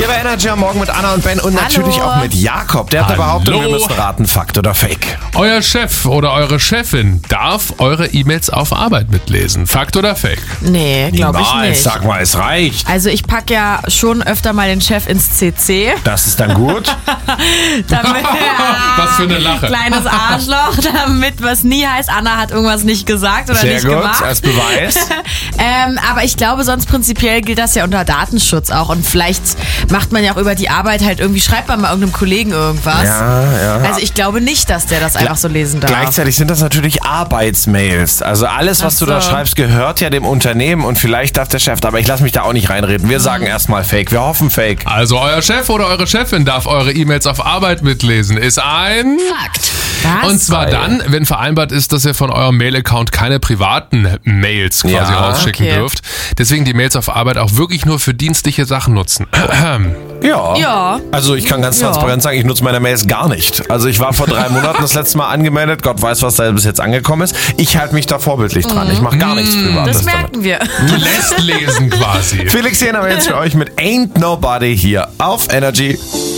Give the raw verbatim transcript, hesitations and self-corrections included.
Hier bei Energy am Morgen mit Anna und Ben und natürlich Hallo. auch mit Jakob. Der hat eine Hallo. Behauptung, wir müssen raten, Fakt oder Fake. Euer Chef oder eure Chefin darf eure E-Mails auf Arbeit mitlesen. Fakt oder Fake? Nee, glaube ich Niemals, nicht. sag mal, es reicht. Also ich packe ja schon öfter mal den Chef ins C C. Das ist dann gut. Damit, Was für eine Lache. Kleines Arschloch, damit was nie heißt, Anna hat irgendwas nicht gesagt oder Sehr nicht gut, gemacht. als Beweis. Ähm, aber ich glaube, sonst prinzipiell gilt das ja unter Datenschutz auch. Und vielleicht macht man ja auch über die Arbeit halt irgendwie, schreibt man mal irgendeinem Kollegen irgendwas. Ja, ja. Also ich glaube nicht, dass der das einfach so lesen darf. Gleichzeitig sind das natürlich Arbeitsmails. Also alles, was Ach du da so. schreibst, gehört ja dem Unternehmen und vielleicht darf der Chef, aber ich lasse mich da auch nicht reinreden. Wir sagen erstmal Fake, wir hoffen Fake. Also euer Chef oder eure Chefin darf eure E-Mails auf Arbeit mitlesen. Ist ein... Fakt. Was? Und zwar dann, wenn vereinbart ist, dass ihr von eurem Mail-Account keine privaten Mails quasi Ja, rausschicken okay. dürft. Deswegen die Mails auf Arbeit auch wirklich nur für dienstliche Sachen nutzen. Ja. Ja. Also ich kann ganz Ja. transparent sagen, ich nutze meine Mails gar nicht. Also ich war vor drei Monaten das letzte Mal angemeldet. Gott weiß, was da bis jetzt angekommen ist. Ich halte mich da vorbildlich dran. Ich mache gar nichts Privates Das damit. merken wir. Lässt lesen quasi. Felix Jehn aber jetzt für euch mit Ain't Nobody hier auf Energy.